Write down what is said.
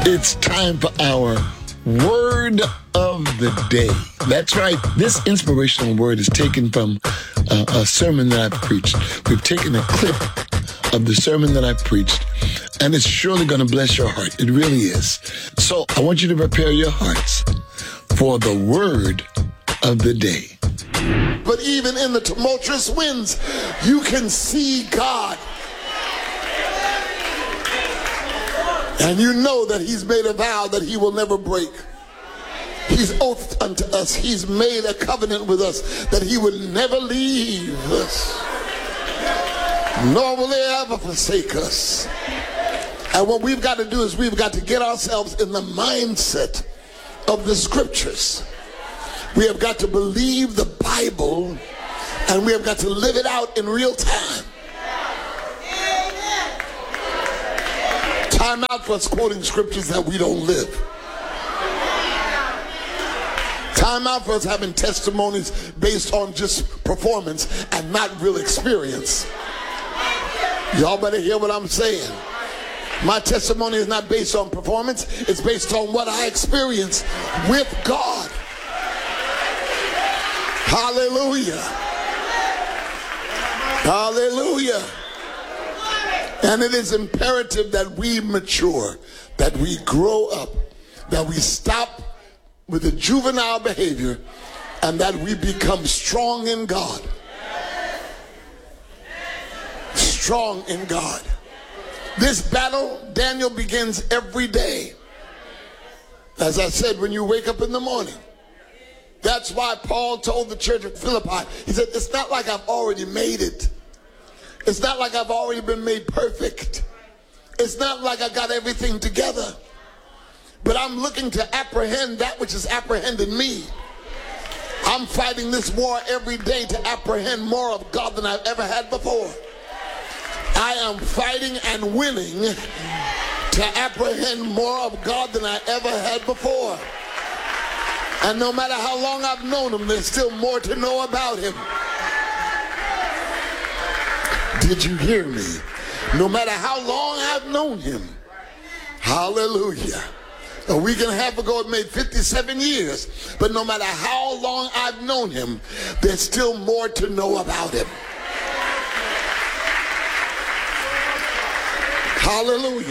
It's time for our word of the day. That's right. This inspirational word is taken from a sermon that I've preached. We've taken a clip of the sermon that I preached, and it's surely going to bless your heart. It really is. So I want you to prepare your hearts for the word of the day. But even in the tumultuous winds, you can see God. And you know that he's made a vow that he will never break. He's oathed unto us. He's made a covenant with us that he would never leave us, nor will he ever forsake us. And what we've got to do is we've got to get ourselves in the mindset of the scriptures. We have got to believe the Bible, and we have got to live it out in real time. Time out for us quoting scriptures that we don't live. Time out for us having testimonies based on just performance and not real experience. Y'all better hear what I'm saying. My testimony is not based on performance. It's based on what I experienced with God. Hallelujah. Hallelujah. And it is imperative that we mature, that we grow up, that we stop with the juvenile behavior, and that we become strong in God. Strong in God. This battle, Daniel, begins every day. As I said, when you wake up in the morning. That's why Paul told the church at Philippi, he said, it's not like I've already made it. It's not like I've already been made perfect. It's not like I got everything together. But I'm looking to apprehend that which is apprehending me. I'm fighting this war every day to apprehend more of God than I've ever had before. I am fighting and winning to apprehend more of God than I ever had before. And no matter how long I've known him, there's still more to know about him. Did you hear me? No matter how long I've known him. Hallelujah. A week and a half ago it made 57 years. But no matter how long I've known him, there's still more to know about him. Hallelujah.